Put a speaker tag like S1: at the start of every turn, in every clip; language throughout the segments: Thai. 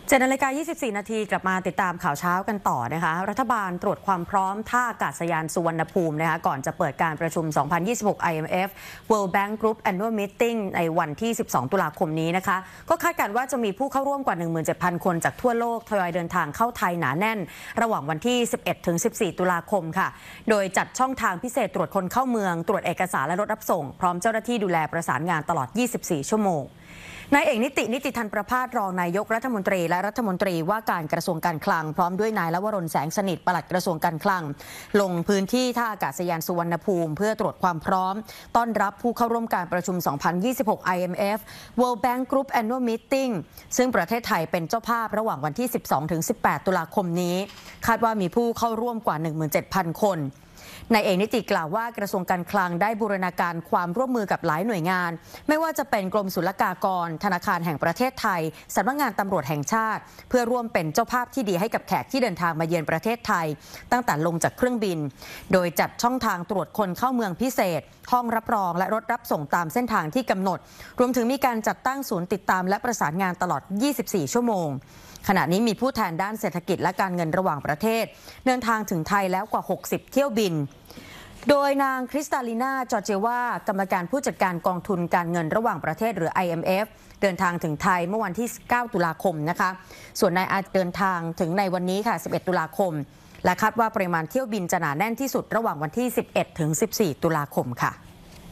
S1: 7:24 นาทีกลับมาติดตามข่าวเช้ากันต่อนะคะรัฐบาลตรวจความพร้อมท่าอากาศยานสุวรรณภูมินะคะก่อนจะเปิดการประชุม 2026 IMF World Bank Group Annual Meeting ในวันที่ 12 ตุลาคมนี้นะคะก็คาดการณ์ว่าจะมีผู้เข้าร่วมกว่า 17,000 คนจากทั่วโลกทยอยเดินทางเข้าไทยหนาแน่นระหว่างวันที่ 11-14 ตุลาคมค่ะโดยจัดช่องทางพิเศษตรวจคนเข้าเมืองตรวจเอกสารและรถรับส่งพร้อมเจ้าหน้าที่ดูแลประสานงานตลอด 24 ชั่วโมงนายเอกนิติธันประภาสรองนายกรัฐมนตรีและรัฐมนตรีว่าการกระทรวงการคลังพร้อมด้วยนายลวรนแสงสนิทปลัดกระทรวงการคลังลงพื้นที่ท่าอากาศยานสุวรรณภูมิเพื่อตรวจความพร้อมต้อนรับผู้เข้าร่วมการประชุม 2026 IMF World Bank Group Annual Meeting ซึ่งประเทศไทยเป็นเจ้าภาพระหว่างวันที่ 12-18 ตุลาคมนี้คาดว่ามีผู้เข้าร่วมกว่า 17,000 คนนายเอกนิติกล่าวว่ากระทรวงการคลังได้บูรณาการความร่วมมือกับหลายหน่วยงานไม่ว่าจะเป็นกรมศุลกากรธนาคารแห่งประเทศไทยสำนักงานตำรวจแห่งชาติเพื่อร่วมเป็นเจ้าภาพที่ดีให้กับแขกที่เดินทางมาเยือนประเทศไทยตั้งแต่ลงจากเครื่องบินโดยจัดช่องทางตรวจคนเข้าเมืองพิเศษห้องรับรองและรถรับส่งตามเส้นทางที่กำหนดรวมถึงมีการจัดตั้งศูนย์ติดตามและประสานงานตลอด 24 ชั่วโมงขณะนี้มีผู้แทนด้านเศรษฐกิจและการเงินระหว่างประเทศเดินทางถึงไทยแล้วกว่า 60 เที่ยวบินโดยนางคริสตาลิน่าจอร์เจวากรรมการผู้จัดการกองทุนการเงินระหว่างประเทศหรือ IMF เดินทางถึงไทยเมื่อวันที่ 9 ตุลาคมนะคะส่วนนายอาเดินทางถึงในวันนี้ค่ะ 11 ตุลาคมและคาดว่าปริมาณเที่ยวบินจะหนาแน่นที่สุดระหว่างวันที่ 11-14 ตุลาคมค่ะ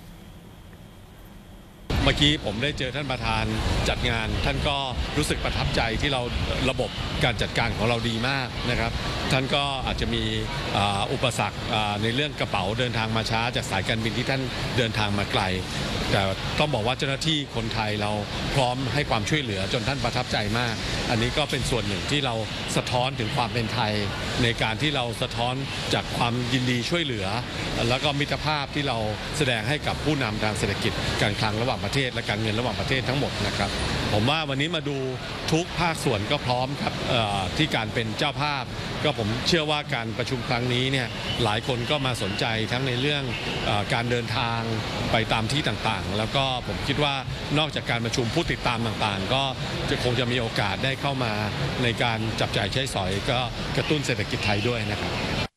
S2: เมื่อกี้ผมได้เจอท่านประธานจัดงานท่านก็รู้สึกประทับใจที่เราระบบการจัดการของเราดีมากนะครับท่านก็อาจจะมีอุปสรรคในเรื่องกระเป๋าเดินทางมาช้าจากสายการบินที่ท่านเดินทางมาไกลแต่ต้องบอกว่าเจ้าหน้าที่คนไทยเราพร้อมให้ความช่วยเหลือจนท่านประทับใจมากอันนี้ก็เป็นส่วนหนึ่งที่เราสะท้อนถึงความเป็นไทยในการที่เราสะท้อนจากความยินดีช่วยเหลือแล้วก็มิตรภาพที่เราแสดงให้กับผู้นำทางเศรษฐกิจการคลังระหว่างประเทศและการเงินระหว่างประเทศทั้งหมดนะครับผมว่าวันนี้มาดูทุกภาคส่วนก็พร้อมครับที่การเป็นเจ้าภาพก็ผมเชื่อว่าการประชุมครั้งนี้เนี่ยหลายคนก็มาสนใจทั้งในเรื่องการเดินทางไปตามที่ต่างๆแล้วก็ผมคิดว่านอกจากการประชุมผู้ติดตามต่างๆก็คงจะมีโอกาสได้เข้ามาในการจับจ่ายใช้สอยก็กระตุ้นเศรษฐกิจไทยด้วยนะครับ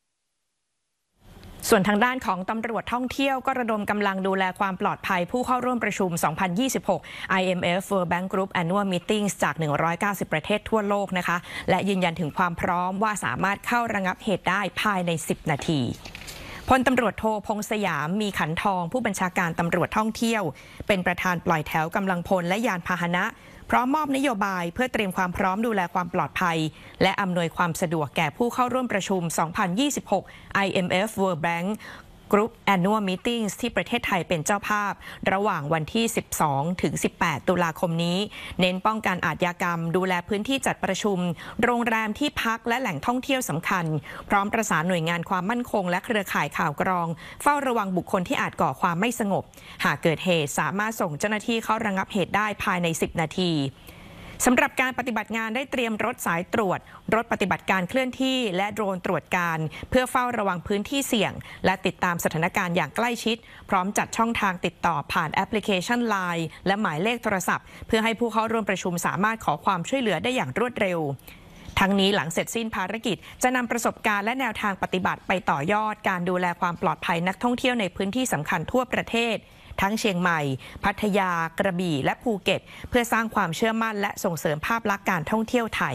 S3: ส่วนทางด้านของตำรวจท่องเที่ยวก็ระดมกำลังดูแลความปลอดภัยผู้เข้าร่วมประชุม 2026 IMF World Bank Group Annual Meetings จาก 190 ประเทศทั่วโลกนะคะและยืนยันถึงความพร้อมว่าสามารถเข้าระงับเหตุได้ภายใน 10 นาทีพลตำรวจโทพงษ์สยามมีขันทองผู้บัญชาการตำรวจท่องเที่ยวเป็นประธานปล่อยแถวกำลังพลและยานพาหนะพร้อมมอบนโยบายเพื่อเตรียมความพร้อมดูแลความปลอดภัยและอำนวยความสะดวกแก่ผู้เข้าร่วมประชุม 2026 IMF World Bank Group Annual Meetings ที่ประเทศไทยเป็นเจ้าภาพระหว่างวันที่ 12-18 ตุลาคมนี้เน้นป้องกันอาชญากรรมดูแลพื้นที่จัดประชุมโรงแรมที่พักและแหล่งท่องเที่ยวสำคัญพร้อมประสานหน่วยงานความมั่นคงและเครือข่ายข่าวกรองเฝ้าระวังบุคคลที่อาจก่อความไม่สงบหากเกิดเหตุสามารถส่งเจ้าหน้าที่เข้าระงับเหตุได้ภายใน 10 นาทีสำหรับการปฏิบัติงานได้เตรียมรถสายตรวจรถปฏิบัติการเคลื่อนที่และโดรนตรวจการเพื่อเฝ้าระวังพื้นที่เสี่ยงและติดตามสถานการณ์อย่างใกล้ชิดพร้อมจัดช่องทางติดต่อผ่านแอปพลิเคชัน LINE และหมายเลขโทรศัพท์เพื่อให้ผู้เข้าร่วมประชุมสามารถขอความช่วยเหลือได้อย่างรวดเร็วทั้งนี้หลังเสร็จสิ้นภารกิจจะนำประสบการณ์และแนวทางปฏิบัติไปต่อยอดการดูแลความปลอดภัยนักท่องเที่ยวในพื้นที่สำคัญทั่วประเทศทั้งเชียงใหม่พัทยากระบี่และภูเก็ตเพื่อสร้างความเชื่อมั่นและส่งเสริมภาพลักษณ์การท่องเที่ยวไทย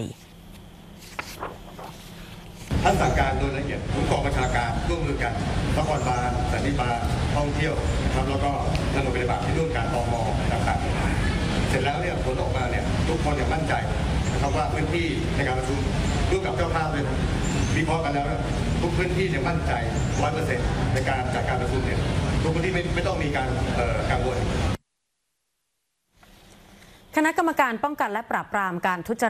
S4: ท่านสั่งการโดยละเอียดทุกกองบัญชาการร่วมมือกันนครบาลสันติบาลท่องเที่ยวนะครับแล้วก็หน่วยปฏิบัติที่ร่วมการตม.ต่างๆเสร็จแล้วเนี่ยผลออกมาเนี่ยทุกคนอย่างมั่นใจนะครับว่าพื้นที่ในการประชุมร่วมกับเจ้าภาพเลยวิเคราะห์กันแล้วทุกพื้นที่เนี่ยมั่นใจ 100% ในการจัดการประชุมเนี่ยทุกพื้นที่ไม่ต้องมีการกังวล
S1: คณะกรรมการป้องกันและปราบปรามการทุจริต